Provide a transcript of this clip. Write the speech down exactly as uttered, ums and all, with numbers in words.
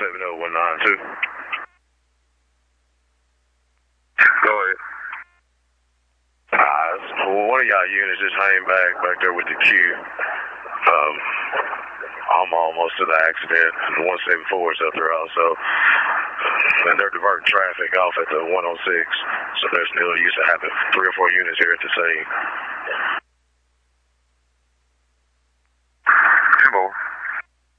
seven oh one nine two. Go ahead. Uh, well, one of y'all units just hang back back there with the queue. Um, I'm almost to the accident. one seventy-four is up there also. And they're diverting traffic off at the one oh six. So there's still used to having three or four units here at the scene.